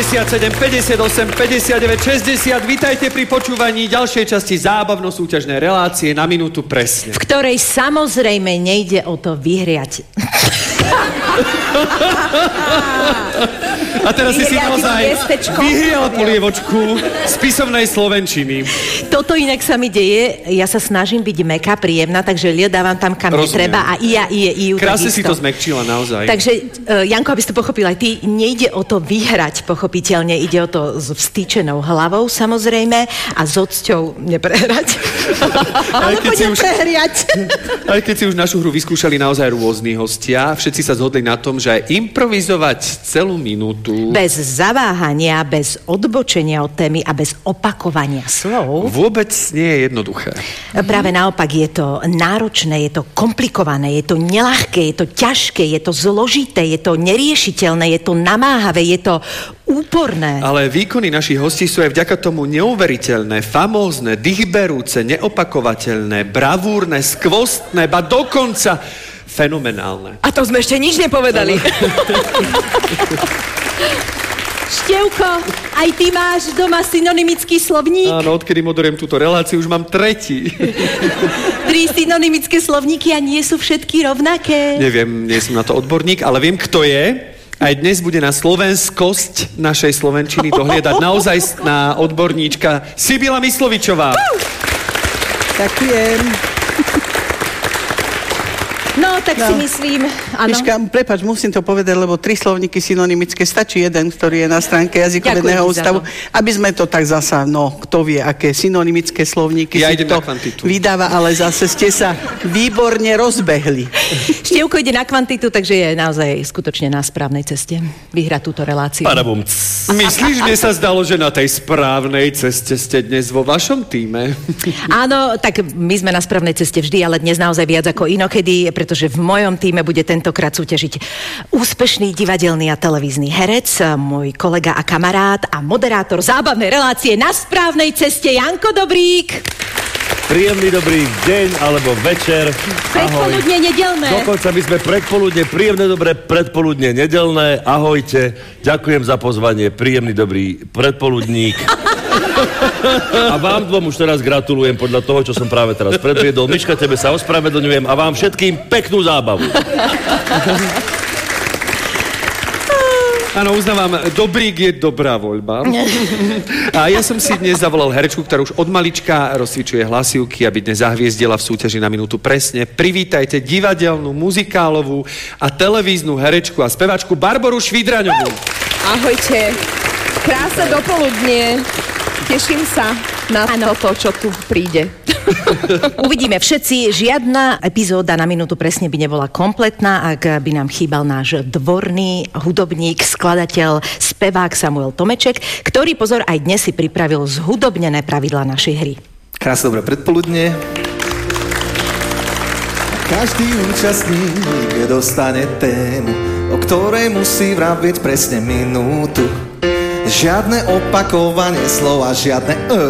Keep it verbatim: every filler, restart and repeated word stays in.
päťdesiatsedem, päťdesiatosem, päťdesiatdeväť, šesťdesiat. Vítajte pri počúvaní ďalšej časti zábavno-súťažnej relácie Na minútu presne. V ktorej samozrejme nejde o to vyhriať. A teraz si si naozaj vyhriala polievočku z písomnej slovenčiny. Toto inak sa mi deje. Ja sa snažím byť mäkká, príjemná, takže lie dávam tam, kam Rozumiem. netreba a i a i je iu. Krásne si to zmäkčila naozaj. Takže, uh, Janko, aby si to pochopil aj ty, nejde o to vyhrať, pochopiteľne. Ide o to s vstýčenou hlavou, samozrejme, a s ocťou neprehrať. Ale poďme už prehriať. Aj keď si už našu hru vyskúšali naozaj rôzni hostia, všetci sa zhodli na tom, že aj improvizovať celú minútu bez zaváhania, bez odbočenia od témy a bez opakovania slov vôbec nie je jednoduché. Práve naopak, je to náročné, je to komplikované, je to neľahké, je to ťažké, je to zložité, je to neriešiteľné, je to namáhavé, je to úporné. Ale výkony našich hostí sú aj vďaka tomu neuveriteľné, famózne, dýchberúce, neopakovateľné, bravúrne, skvostné, ba dokonca fenomenálne. A to sme ešte nič nepovedali. Števko, aj ty máš doma synonymický slovník? Áno, odkedy moderujem túto reláciu, už mám tretí. Tri synonymické slovníky a nie sú všetky rovnaké? Neviem, nie som na to odborník, ale viem, kto je. Aj dnes bude na slovenskosť našej slovenčiny dohliadať naozajstná odborníčka Sibila Myslovičová. Ďakujem. No, tak no. si myslím, áno. Miška, prepáč, musím to povedať, lebo tri slovníky synonymické, stačí jeden, ktorý je na stránke jazykovedného ústavu, aby sme to tak zasa, no, kto vie, aké synonymické slovníky ja si to vydáva, ale zase ste sa výborne rozbehli. Števko ide na kvantitu, takže je naozaj skutočne na správnej ceste vyhrať túto reláciu. Padabum. Myslíš, mne sa zdalo, že na tej správnej ceste ste dnes vo vašom tíme? Áno, tak my sme na správnej ceste vždy, ale dnes naozaj viac ako inokedy, pretože v mojom týme bude tentokrát súťažiť úspešný divadelný a televízny herec, môj kolega a kamarát a moderátor zábavnej relácie Na správnej ceste, Janko Dobrík. Príjemný dobrý deň alebo večer. Predpoludne nedelné. Dokonca my sme predpoludne, príjemné dobré predpoludne nedelné. Ahojte, ďakujem za pozvanie, príjemný dobrý predpoludník. A vám dvom už teraz gratulujem podľa toho, čo som práve teraz predviedol. Miška, tebe sa ospravedlňujem a vám všetkým peknú zábavu. Áno, uznávam, Dobrík je dobrá voľba. A ja som si dnes zavolal herečku, ktorá už od malička rozcvičuje hlasivky, aby dnes zahviezdila v súťaži Na minútu presne. Privítajte divadelnú, muzikálovú a televíznu herečku a spevačku Barboru Švidraňovú. Ahojte. Krásne dopoludnie. Teším sa na to, čo tu príde. Uvidíme všetci. Žiadna epizóda Na minútu presne by nebola kompletná, ak by nám chýbal náš dvorný hudobník, skladateľ, spevák Samuel Tomeček, ktorý, pozor, aj dnes si pripravil zhudobnené pravidlá našej hry. Krásne dobré predpoludne. Každý účastník dostane tému, o ktorej musí vraviť presne minútu. Žiadne opakovanie slova, žiadne